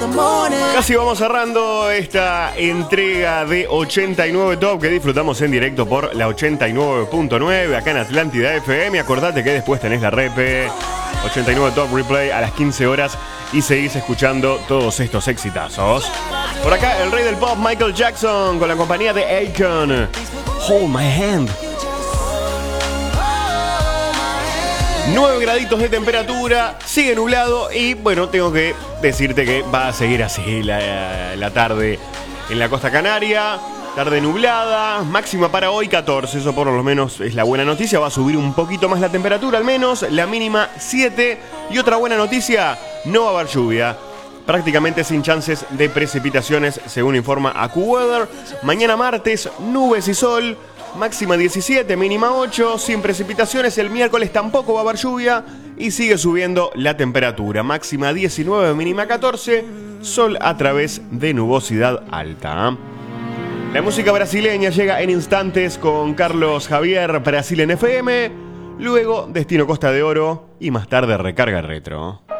Casi vamos cerrando esta entrega de 89 Top que disfrutamos en directo por la 89.9 acá en Atlántida FM. Acordate que después tenés la repe 89 Top Replay a las 15 horas y seguís escuchando todos estos exitazos. Por acá el rey del pop Michael Jackson con la compañía de Akon, Hold My Hand. 9 graditos de temperatura, sigue nublado y bueno, tengo que decirte que va a seguir así la tarde en la costa canaria. Tarde nublada, máxima para hoy 14, eso por lo menos es la buena noticia. Va a subir un poquito más la temperatura al menos, la mínima 7. Y otra buena noticia, no va a haber lluvia. Prácticamente sin chances de precipitaciones según informa AccuWeather. Mañana martes, nubes y sol. Máxima 17, mínima 8, sin precipitaciones. El miércoles tampoco va a haber lluvia y sigue subiendo la temperatura. Máxima 19, mínima 14, sol a través de nubosidad alta. La música brasileña llega en instantes con Carlos Javier, Brasil en FM. Luego Destino Costa de Oro y más tarde Recarga Retro.